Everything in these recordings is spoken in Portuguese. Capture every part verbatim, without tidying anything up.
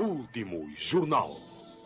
Último Jornal.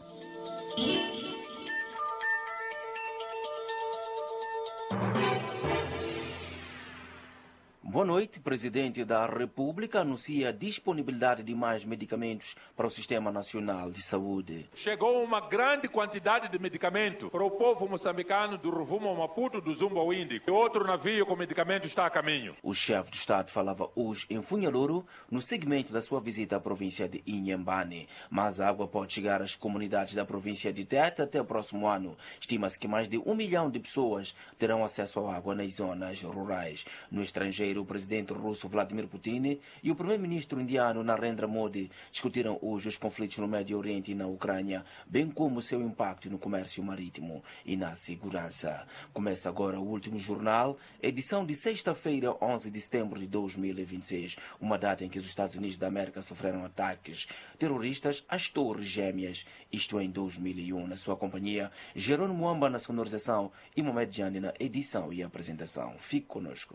Boa noite. O Presidente da República anuncia a disponibilidade de mais medicamentos para o Sistema Nacional de Saúde. Chegou uma grande quantidade de medicamento para o povo moçambicano do rumo ao Maputo, do Zumba ao Índico. E outro navio com medicamento está a caminho. O chefe do Estado falava hoje em Funhaloro, no segmento da sua visita à província de Inhambane. Mas a água pode chegar às comunidades da província de Tete até o próximo ano. Estima-se que mais de um milhão de pessoas terão acesso à água nas zonas rurais. No estrangeiro, o presidente russo Vladimir Putin e o primeiro-ministro indiano Narendra Modi discutiram hoje os conflitos no Médio Oriente e na Ucrânia, bem como o seu impacto no comércio marítimo e na segurança. Começa agora o Último Jornal, edição de sexta-feira, onze de setembro de dois mil e vinte e seis, uma data em que os Estados Unidos da América sofreram ataques terroristas às Torres Gêmeas, isto em dois mil e um. Na sua companhia, Jerônimo Amba na sonorização e Mohamed Jani na edição e apresentação. Fique conosco.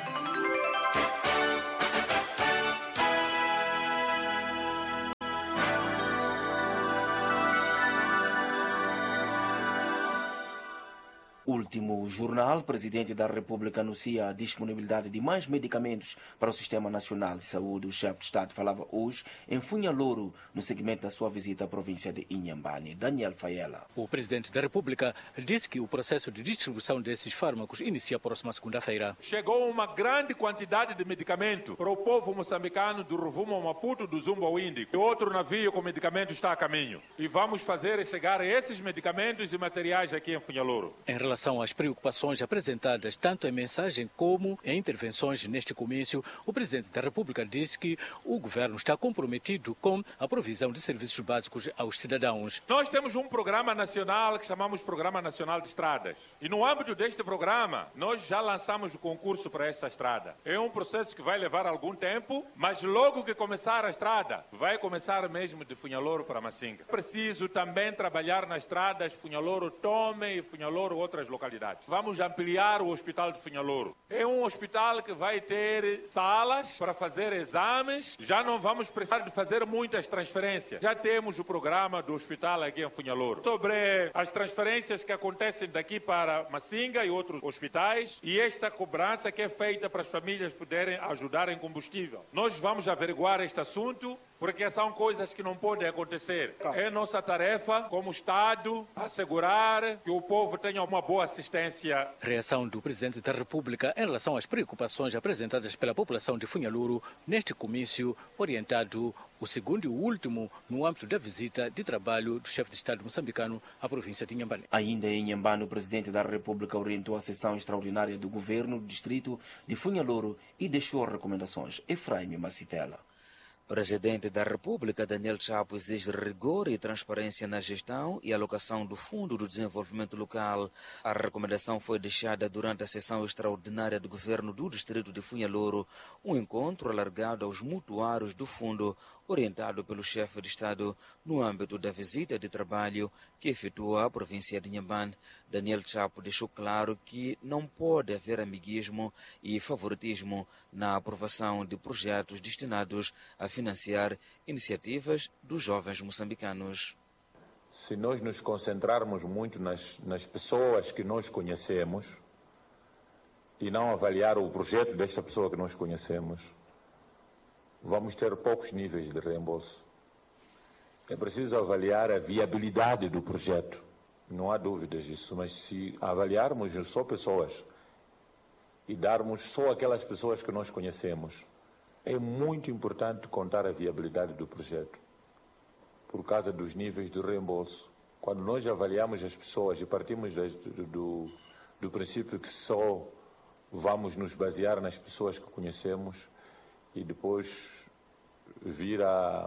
Último Jornal, o Presidente da República anuncia a disponibilidade de mais medicamentos para o Sistema Nacional de Saúde. O chefe de Estado falava hoje em Funhaloro, no segmento da sua visita à província de Inhambane. Daniel Faiela. O Presidente da República disse que o processo de distribuição desses fármacos inicia a próxima segunda-feira. Chegou uma grande quantidade de medicamento para o povo moçambicano do rumo ao Maputo, do Zumba ao Índico. E outro navio com medicamento está a caminho. E vamos fazer chegar esses medicamentos e materiais aqui em Funhaloro. Em relação às preocupações apresentadas tanto em mensagem como em intervenções neste comício, o Presidente da República disse que o governo está comprometido com a provisão de serviços básicos aos cidadãos. Nós temos um programa nacional que chamamos Programa Nacional de Estradas. E no âmbito deste programa, nós já lançamos o concurso para essa estrada. É um processo que vai levar algum tempo, mas logo que começar a estrada, vai começar mesmo de Funhaloro para Macinga. Preciso também trabalhar nas estradas Funhaloro Tome e Funhaloro outras localidades. Vamos ampliar o Hospital de Funhaloro. É um hospital que vai ter salas para fazer exames. Já não vamos precisar de fazer muitas transferências. Já temos o programa do hospital aqui em Funhaloro. Sobre as transferências que acontecem daqui para Macinga e outros hospitais e esta cobrança que é feita para as famílias poderem ajudar em combustível. Nós vamos averiguar este assunto porque são coisas que não podem acontecer. É nossa tarefa, como Estado, assegurar que o povo tenha uma boa assistência. Reação do Presidente da República em relação às preocupações apresentadas pela população de Funhaloro neste comício, orientado o segundo e o último no âmbito da visita de trabalho do chefe de Estado moçambicano à província de Inhambane. Ainda em Inhambane, o Presidente da República orientou a sessão extraordinária do governo do distrito de Funhaloro e deixou recomendações. Efraim Macitela. Presidente da República, Daniel Chapo, exige rigor e transparência na gestão e alocação do Fundo do Desenvolvimento Local. A recomendação foi deixada durante a sessão extraordinária do governo do distrito de Funhaloro, um encontro alargado aos mutuários do fundo, orientado pelo chefe de Estado no âmbito da visita de trabalho que efetua a província de Inhambane. Daniel Chapo deixou claro que não pode haver amiguismo e favoritismo na aprovação de projetos destinados a financiar iniciativas dos jovens moçambicanos. Se nós nos concentrarmos muito nas, nas pessoas que nós conhecemos e não avaliar o projeto desta pessoa que nós conhecemos, vamos ter poucos níveis de reembolso. É preciso avaliar a viabilidade do projeto, não há dúvidas disso, mas se avaliarmos só pessoas e darmos só aquelas pessoas que nós conhecemos, é muito importante contar a viabilidade do projeto, por causa dos níveis de reembolso. Quando nós avaliamos as pessoas e partimos do, do, do princípio que só vamos nos basear nas pessoas que conhecemos e depois vir a,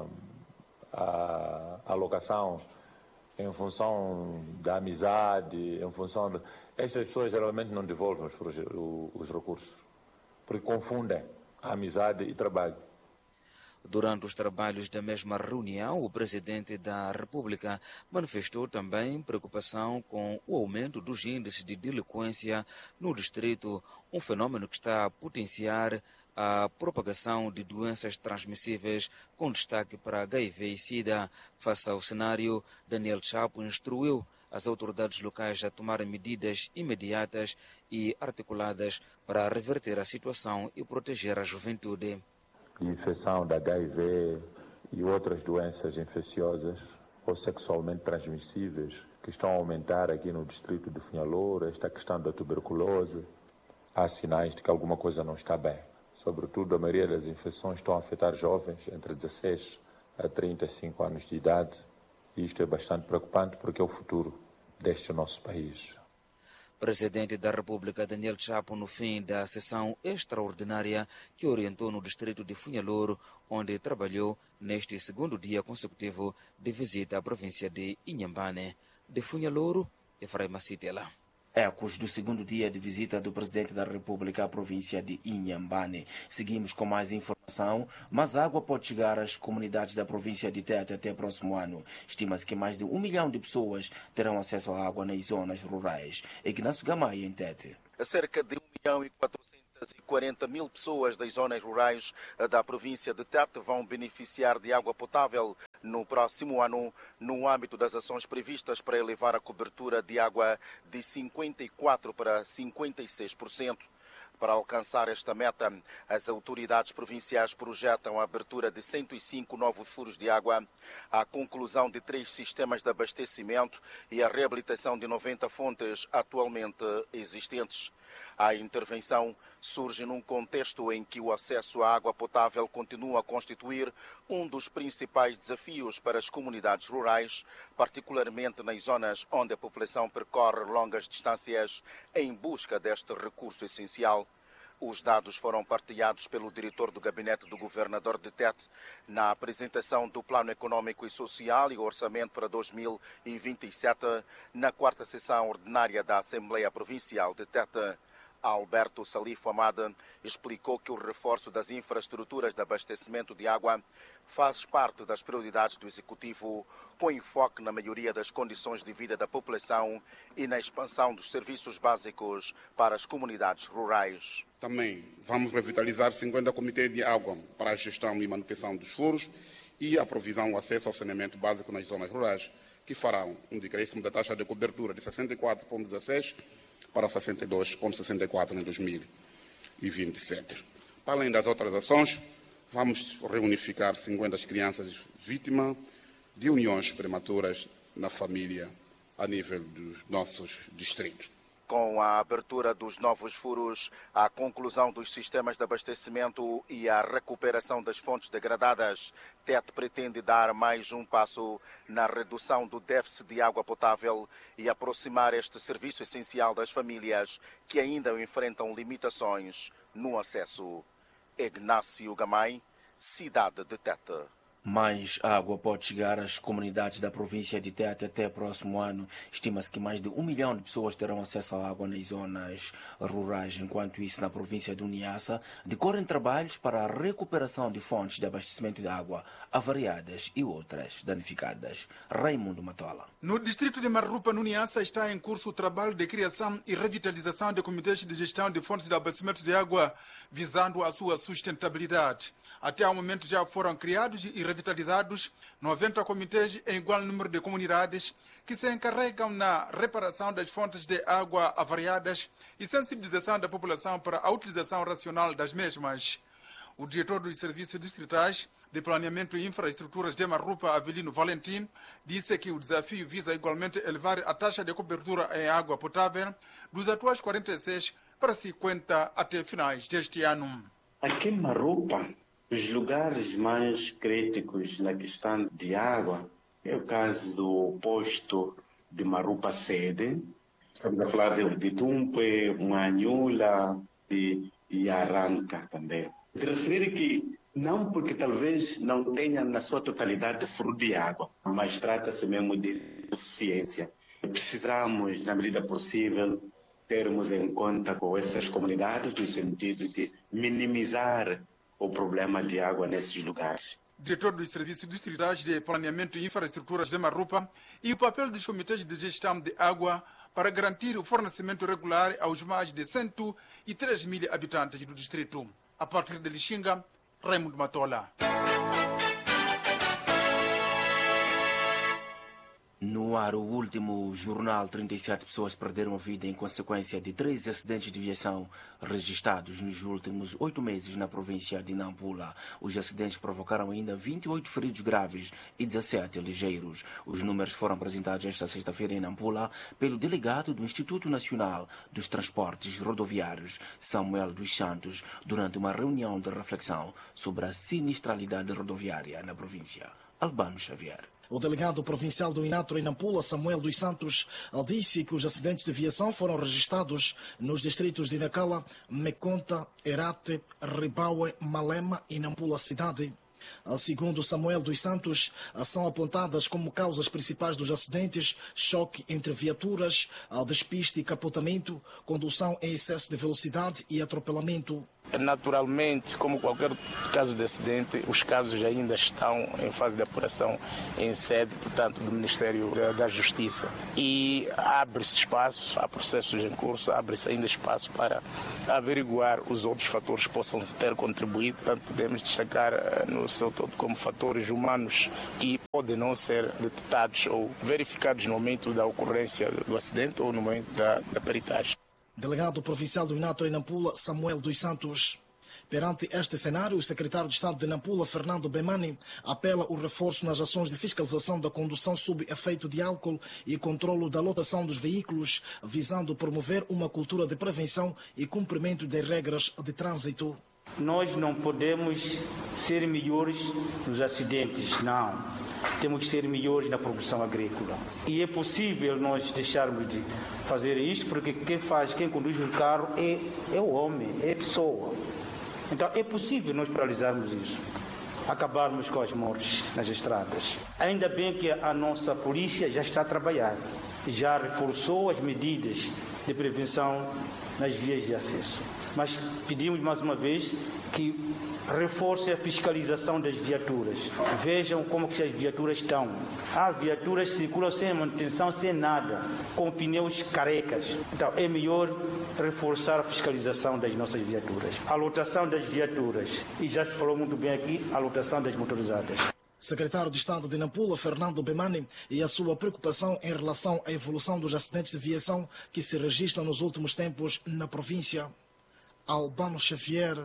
a, a alocação em função da amizade, em função de... Estas pessoas geralmente não devolvem os, os recursos, porque confundem a amizade e trabalho. Durante os trabalhos da mesma reunião, o Presidente da República manifestou também preocupação com o aumento dos índices de delinquência no distrito, um fenômeno que está a potenciar a propagação de doenças transmissíveis, com destaque para H I V e SIDA. Face ao cenário, Daniel Chapo instruiu as autoridades locais a tomarem medidas imediatas e articuladas para reverter a situação e proteger a juventude. De infecção da H I V e outras doenças infecciosas ou sexualmente transmissíveis que estão a aumentar aqui no distrito de Funhalouro, esta questão da tuberculose, há sinais de que alguma coisa não está bem. Sobretudo, a maioria das infecções estão a afetar jovens entre dezesseis a trinta e cinco anos de idade. E isto é bastante preocupante porque é o futuro deste nosso país. Presidente da República Daniel Chapo, no fim da sessão extraordinária que orientou no distrito de Funhalouro, onde trabalhou neste segundo dia consecutivo de visita à província de Inhambane. De Funhalouro, Efraim Macitela. Ecos do segundo dia de visita do Presidente da República à província de Inhambane. Seguimos com mais informação, mas a água pode chegar às comunidades da província de Tete até o próximo ano. Estima-se que mais de um milhão de pessoas terão acesso à água nas zonas rurais. Ignácio Gamay, em Tete. Cerca de um milhão e quatrocentas e quarenta mil pessoas das zonas rurais da província de Tete vão beneficiar de água potável no próximo ano, no âmbito das ações previstas para elevar a cobertura de água de cinquenta e quatro por cento para cinquenta e seis por cento. Para alcançar esta meta, as autoridades provinciais projetam a abertura de cento e cinco novos furos de água, a conclusão de três sistemas de abastecimento e a reabilitação de noventa fontes atualmente existentes. A intervenção surge num contexto em que o acesso à água potável continua a constituir um dos principais desafios para as comunidades rurais, particularmente nas zonas onde a população percorre longas distâncias em busca deste recurso essencial. Os dados foram partilhados pelo diretor do gabinete do governador de Tete na apresentação do Plano Econômico e Social e Orçamento para dois mil e vinte e sete, na quarta sessão ordinária da Assembleia Provincial de Tete. Alberto Salifo Amada explicou que o reforço das infraestruturas de abastecimento de água faz parte das prioridades do Executivo, com enfoque na melhoria das condições de vida da população e na expansão dos serviços básicos para as comunidades rurais. Também vamos revitalizar cinquenta comitês de água para a gestão e manutenção dos furos e a provisão do acesso ao saneamento básico nas zonas rurais, que farão um decréscimo da taxa de cobertura de sessenta e quatro vírgula dezesseis para sessenta e dois vírgula sessenta e quatro em dois mil e vinte e sete. Para além das outras ações, vamos reunificar cinquenta crianças vítimas de uniões prematuras na família a nível dos nossos distritos. Com a abertura dos novos furos, a conclusão dos sistemas de abastecimento e a recuperação das fontes degradadas, Tete pretende dar mais um passo na redução do déficit de água potável e aproximar este serviço essencial das famílias que ainda enfrentam limitações no acesso. Ignácio Gamay, cidade de Tete. Mais água pode chegar às comunidades da província de Tete até o próximo ano. Estima-se que mais de um milhão de pessoas terão acesso à água nas zonas rurais. Enquanto isso, na província de Niassa, decorrem trabalhos para a recuperação de fontes de abastecimento de água avariadas e outras danificadas. Raimundo Matola. No distrito de Marrupa, no Niassa, está em curso o trabalho de criação e revitalização de comitês de gestão de fontes de abastecimento de água, visando a sua sustentabilidade. Até ao momento já foram criados e revitalizados noventa comitês em igual número de comunidades que se encarregam na reparação das fontes de água avariadas e sensibilização da população para a utilização racional das mesmas. O diretor dos serviços distritais de planeamento e infraestruturas de Marrupa, Avelino Valentim, disse que o desafio visa igualmente elevar a taxa de cobertura em água potável dos atuais quarenta e seis para cinquenta até finais deste ano. Aqui em Marrupa, os lugares mais críticos na questão de água é o caso do posto de Marrupa Sede. Estamos a falar de, de Tumpe, Manhula e, e Arranca também. De referir que não porque talvez não tenha na sua totalidade furo de água, mas trata-se mesmo de suficiência. Precisamos, na medida possível, termos em conta com essas comunidades no sentido de minimizar o problema de água nesses lugares. Diretor dos Serviços Distritais de Planeamento e Infraestruturas de Marrupa, e o papel dos comitês de gestão de água para garantir o fornecimento regular aos mais de cento e três mil habitantes do distrito. A partir de Lixinga, Raimundo Matola. No ar, o último jornal, trinta e sete pessoas perderam a vida em consequência de três acidentes de viação registrados nos últimos oito meses na província de Nampula. Os acidentes provocaram ainda vinte e oito feridos graves e dezessete ligeiros. Os números foram apresentados esta sexta-feira em Nampula pelo delegado do Instituto Nacional dos Transportes Rodoviários, Samuel dos Santos, durante uma reunião de reflexão sobre a sinistralidade rodoviária na província. Albano Xavier. O delegado provincial do INATRO em Nampula, Samuel dos Santos, disse que os acidentes de viação foram registrados nos distritos de Nacala, Meconta, Herate, Ribaue, Malema e Nampula cidade. Segundo Samuel dos Santos, são apontadas como causas principais dos acidentes choque entre viaturas, despiste e capotamento, condução em excesso de velocidade e atropelamento. Naturalmente, como qualquer caso de acidente, os casos ainda estão em fase de apuração em sede, portanto, do Ministério da Justiça. E abre-se espaço, há processos em curso, abre-se ainda espaço para averiguar os outros fatores que possam ter contribuído. Portanto, podemos destacar no seu todo como fatores humanos que podem não ser detectados ou verificados no momento da ocorrência do acidente ou no momento da, da peritagem. Delegado provincial do INATRO em Nampula, Samuel dos Santos. Perante este cenário, o secretário de Estado de Nampula, Fernando Bemani, apela o reforço nas ações de fiscalização da condução sob efeito de álcool e controlo da lotação dos veículos, visando promover uma cultura de prevenção e cumprimento das regras de trânsito. Nós não podemos ser melhores nos acidentes, não. Temos que ser melhores na produção agrícola. E é possível nós deixarmos de fazer isto, porque quem faz, quem conduz o carro é, é o homem, é a pessoa. Então é possível nós paralisarmos isso, acabarmos com as mortes nas estradas. Ainda bem que a nossa polícia já está a trabalhar, já reforçou as medidas de prevenção nas vias de acesso. Mas pedimos mais uma vez que reforce a fiscalização das viaturas. Vejam como que as viaturas estão. Há viaturas que circulam sem manutenção, sem nada, com pneus carecas. Então é melhor reforçar a fiscalização das nossas viaturas. A lotação das viaturas, e já se falou muito bem aqui, a lotação das motorizadas. Secretário de Estado de Nampula, Fernando Bemani, e a sua preocupação em relação à evolução dos acidentes de viação que se registram nos últimos tempos na província. Albano Xavier,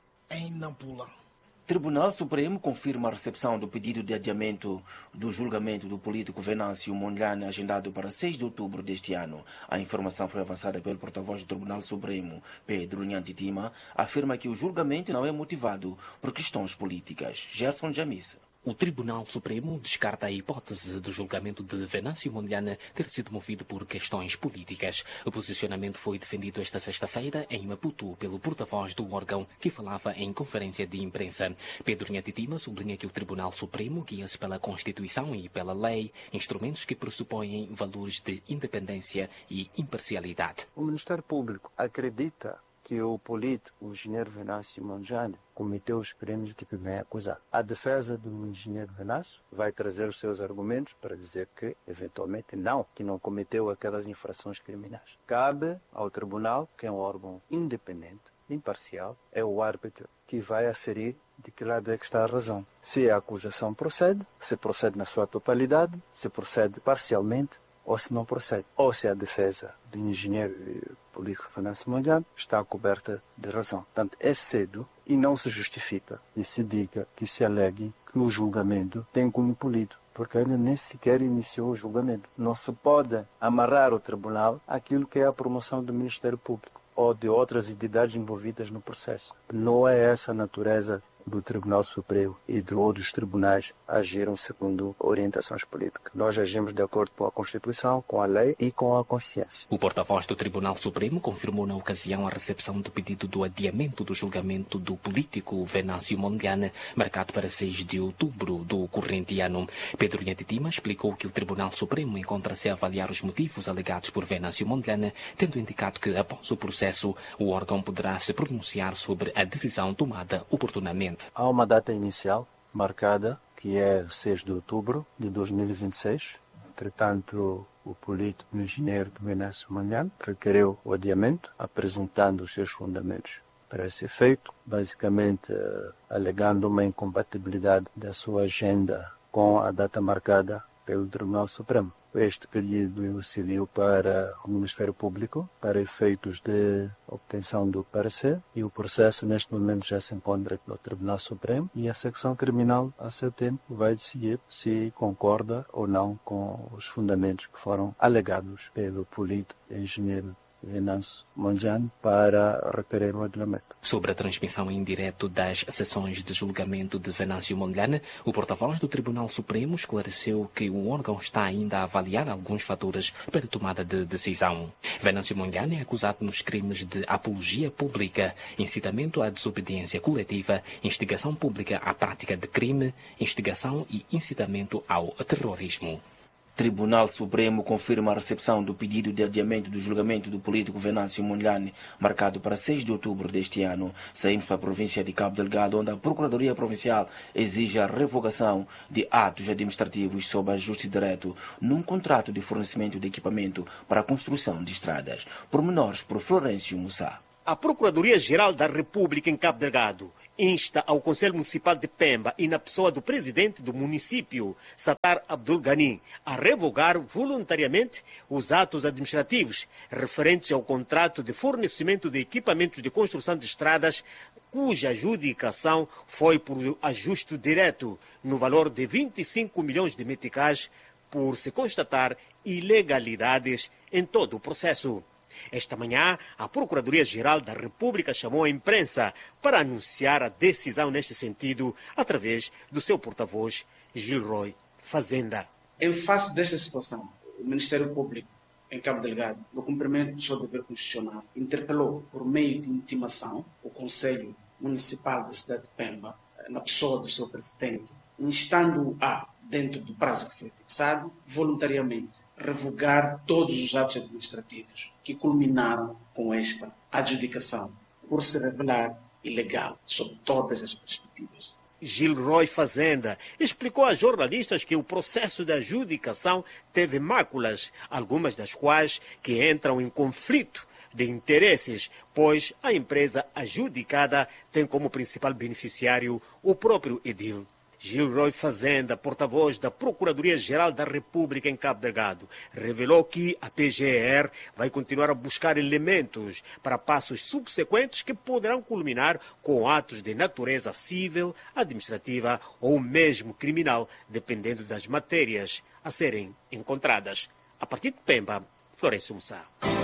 em Nampula. Tribunal Supremo confirma a recepção do pedido de adiamento do julgamento do político Venâncio Mondlane, agendado para seis de outubro deste ano. A informação foi avançada pelo porta-voz do Tribunal Supremo, Pedro Nhantitima, afirma que o julgamento não é motivado por questões políticas. Gerson Jamissa. O Tribunal Supremo descarta a hipótese do julgamento de Venâncio Mondlane ter sido movido por questões políticas. O posicionamento foi defendido esta sexta-feira em Maputo pelo porta-voz do órgão, que falava em conferência de imprensa. Pedro Nhantitima sublinha que o Tribunal Supremo guia-se pela Constituição e pela lei, instrumentos que pressupõem valores de independência e imparcialidade. O Ministério Público acredita que o político, o engenheiro Venâncio Mondlane, cometeu os crimes de que vem acusado. A defesa do engenheiro Venâncio vai trazer os seus argumentos para dizer que, eventualmente, não, que não cometeu aquelas infrações criminais. Cabe ao tribunal, que é um órgão independente, imparcial, é o árbitro que vai aferir de que lado é que está a razão. Se a acusação procede, se procede na sua totalidade, se procede parcialmente, ou se não procede. Ou se a defesa do engenheiro político Venâncio Mondlane está coberta de razão. Portanto, é cedo e não se justifica e se diga que se alegue que o julgamento tem cunho político, porque ainda nem sequer iniciou o julgamento. Não se pode amarrar o tribunal àquilo que é a promoção do Ministério Público ou de outras entidades envolvidas no processo. Não é essa a natureza do Tribunal Supremo e de outros tribunais agiram segundo orientações políticas. Nós agimos de acordo com a Constituição, com a lei e com a consciência. O porta-voz do Tribunal Supremo confirmou na ocasião a recepção do pedido do adiamento do julgamento do político Venâncio Mondlane, marcado para seis de outubro do corrente ano. Pedro Nhantitima explicou que o Tribunal Supremo encontra-se a avaliar os motivos alegados por Venâncio Mondlane, tendo indicado que, após o processo, o órgão poderá se pronunciar sobre a decisão tomada oportunamente. Há uma data inicial marcada, que é seis de outubro de dois mil e vinte e seis. Entretanto, o político o engenheiro Venâncio Mondlane requereu o adiamento, apresentando os seus fundamentos para esse efeito, basicamente alegando uma incompatibilidade da sua agenda com a data marcada pelo Tribunal Supremo. Este pedido seguiu para o Ministério Público para efeitos de obtenção do parecer e o processo neste momento já se encontra no Tribunal Supremo e a secção criminal a seu tempo vai decidir se concorda ou não com os fundamentos que foram alegados pelo político engenheiro Venâncio Mondlane para requerer o adiamento. Sobre a transmissão em direto das sessões de julgamento de Venâncio Mondlane, o porta-voz do Tribunal Supremo esclareceu que o órgão está ainda a avaliar alguns fatores para a tomada de decisão. Venâncio Mondlane é acusado nos crimes de apologia pública, incitamento à desobediência coletiva, instigação pública à prática de crime, instigação e incitamento ao terrorismo. Tribunal Supremo confirma a recepção do pedido de adiamento do julgamento do político Venâncio Mondlane, marcado para seis de outubro deste ano. Saímos para a província de Cabo Delgado, onde a Procuradoria Provincial exige a revogação de atos administrativos sob ajuste direto num contrato de fornecimento de equipamento para a construção de estradas. Pormenores por Florencio Mussá. A Procuradoria-Geral da República em Cabo Delgado insta ao Conselho Municipal de Pemba e na pessoa do presidente do município, Sattar Abdul Ghani, a revogar voluntariamente os atos administrativos referentes ao contrato de fornecimento de equipamentos de construção de estradas, cuja adjudicação foi por ajuste direto no valor de vinte e cinco milhões de meticais, por se constatar ilegalidades em todo o processo. Esta manhã, a Procuradoria-Geral da República chamou a imprensa para anunciar a decisão neste sentido através do seu porta-voz, Gilroy Fazenda. Em face desta situação, o Ministério Público em Cabo Delgado, no cumprimento do seu dever constitucional, interpelou por meio de intimação o Conselho Municipal da cidade de Pemba, na pessoa do seu presidente, instando-o a, dentro do prazo que foi fixado, voluntariamente revogar todos os atos administrativos que culminaram com esta adjudicação, por se revelar ilegal sob todas as perspectivas. Gilroy Fazenda explicou a jornalistas que o processo de adjudicação teve máculas, algumas das quais que entram em conflito de interesses, pois a empresa adjudicada tem como principal beneficiário o próprio edil. Gilroy Fazenda, porta-voz da Procuradoria-Geral da República em Cabo Delgado, revelou que a P G E R vai continuar a buscar elementos para passos subsequentes que poderão culminar com atos de natureza civil, administrativa ou mesmo criminal, dependendo das matérias a serem encontradas. A partir de Pemba, Florencio Mussá.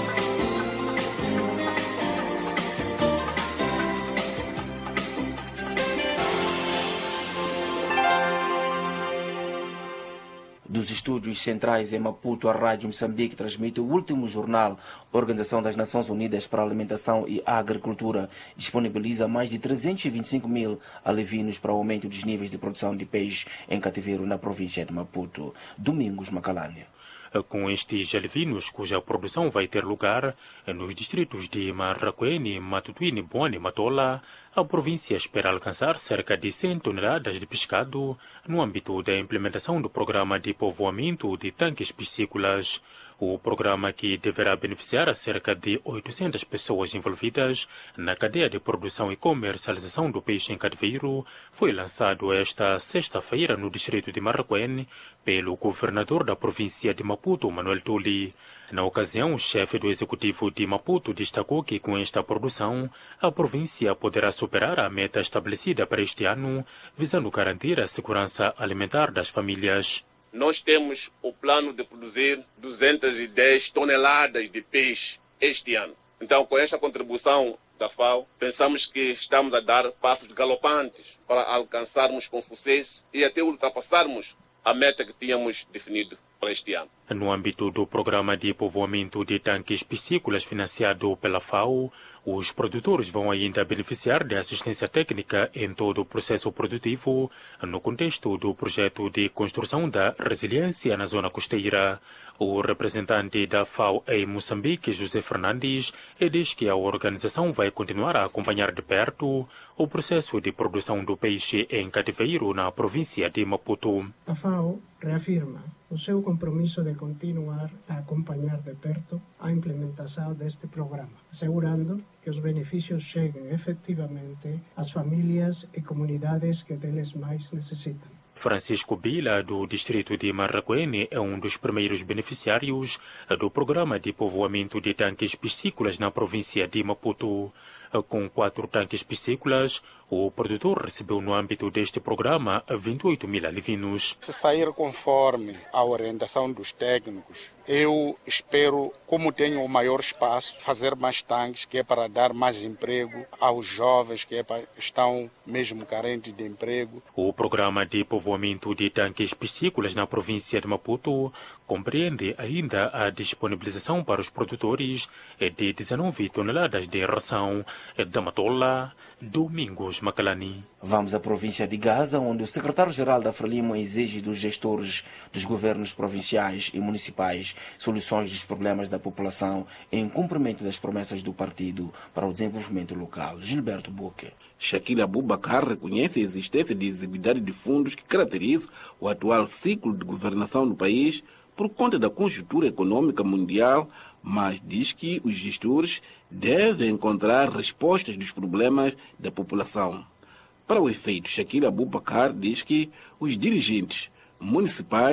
Dos estúdios centrais em Maputo, a Rádio Moçambique transmite o último jornal. A Organização das Nações Unidas para a Alimentação e a Agricultura disponibiliza mais de trezentos e vinte e cinco mil alevinos para o aumento dos níveis de produção de peixe em cativeiro na província de Maputo. Domingos Macalane. Com estes alevinos, cuja produção vai ter lugar nos distritos de Marraquene, Matutuine, Boane e Matola, a província espera alcançar cerca de cem toneladas de pescado no âmbito da implementação do programa de povoamento de tanques piscícolas. O programa, que deverá beneficiar a cerca de oitocentas pessoas envolvidas na cadeia de produção e comercialização do peixe em cativeiro, foi lançado esta sexta-feira no distrito de Marraquene pelo governador da província de Maputo, Manuel Tuli. Na ocasião, o chefe do executivo de Maputo destacou que com esta produção a província poderá superar a meta estabelecida para este ano, visando garantir a segurança alimentar das famílias. Nós temos o plano de produzir duzentas e dez toneladas de peixe este ano. Então, com esta contribuição da F A O, pensamos que estamos a dar passos galopantes para alcançarmos com sucesso e até ultrapassarmos a meta que tínhamos definido para este ano. No âmbito do programa de povoamento de tanques piscícolas financiado pela F A O, os produtores vão ainda beneficiar de assistência técnica em todo o processo produtivo no contexto do projeto de construção da resiliência na zona costeira. O representante da F A O em Moçambique, José Fernandes, diz que a organização vai continuar a acompanhar de perto o processo de produção do peixe em cativeiro na província de Maputo. A F A O reafirma o seu compromisso de continuar a acompanhar de perto a implementação deste programa, assegurando que os benefícios cheguem efetivamente às famílias e comunidades que deles mais necessitam. Francisco Bila, do distrito de Marraquene, é um dos primeiros beneficiários do programa de povoamento de tanques piscícolas na província de Maputo. Com quatro tanques piscícolas, o produtor recebeu no âmbito deste programa vinte e oito mil alivinos. Se sair conforme a orientação dos técnicos, eu espero, como tenho o maior espaço, fazer mais tanques, que é para dar mais emprego aos jovens que é para, estão mesmo carentes de emprego. O programa de povoamento de tanques piscícolas na província de Maputo compreende ainda a disponibilização para os produtores de dezenove toneladas de ração. Da Matola, Domingos Macalani. Vamos à província de Gaza, onde o secretário-geral da Frelimo exige dos gestores dos governos provinciais e municipais soluções dos problemas da população em cumprimento das promessas do partido para o desenvolvimento local. Gilberto Boque. Shakil Abubakar reconhece a existência de exiguidade de fundos que caracteriza o atual ciclo de governação do país por conta da conjuntura econômica mundial, mas diz que os gestores devem encontrar respostas dos problemas da população. Para o efeito, Shakil Abubakar diz que os dirigentes municipais